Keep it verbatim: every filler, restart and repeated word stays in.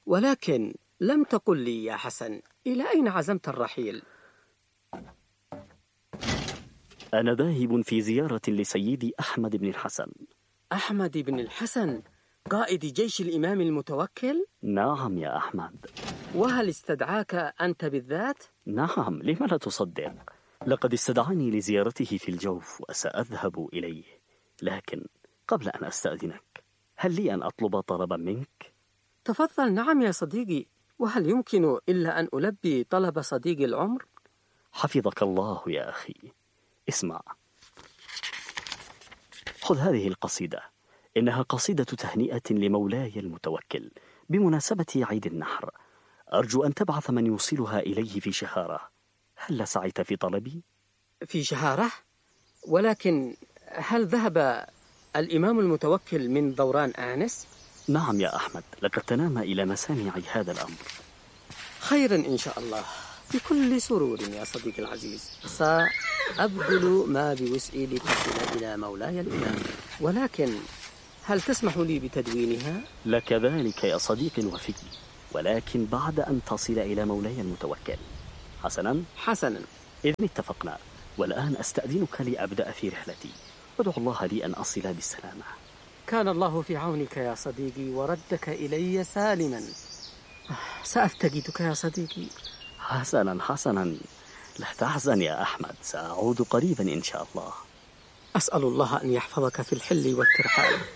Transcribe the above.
ولكن لم تقل لي يا حسن، إلى أين عزمت الرحيل؟ أنا ذاهب في زيارة لسيدي أحمد بن الحسن. أحمد بن الحسن قائد جيش الإمام المتوكل؟ نعم يا أحمد. وهل استدعاك أنت بالذات؟ نعم، لم لا تصدق؟ لقد استدعاني لزيارته في الجوف وسأذهب إليه، لكن قبل أن أستأذنك هل لي أن أطلب طلبا منك؟ تفضل. نعم يا صديقي، وهل يمكن إلا أن ألبي طلب صديق العمر؟ حفظك الله يا أخي. اسمع، خذ هذه القصيدة، إنها قصيدة تهنئة لمولاي المتوكل بمناسبة عيد النحر. أرجو أن تبعث من يوصلها إليه في شهارة. هل سعيت في طلبي؟ في شهارة؟ ولكن هل ذهب الإمام المتوكل من دوران آنس؟ نعم يا أحمد، لقد تنام إلى مسامع هذا الأمر. خيرا إن شاء الله، بكل سرور يا صديقي العزيز. سأبذل ما بوسعي لتصل إلى مولاي الإمام، ولكن هل تسمح لي بتدوينها؟ لك ذلك يا صديقي الوفي، ولكن بعد أن تصل إلى مولاي المتوكل. حسنا حسنا، إذن اتفقنا. والآن أستأذنك لأبدأ في رحلتي. ادعو الله لي أن أصل بالسلامة. كان الله في عونك يا صديقي، وردك إلي سالما. سأفتقدك يا صديقي. حسنا حسنا، لا تحزن يا أحمد، سأعود قريبا إن شاء الله. أسأل الله أن يحفظك في الحل والترحال.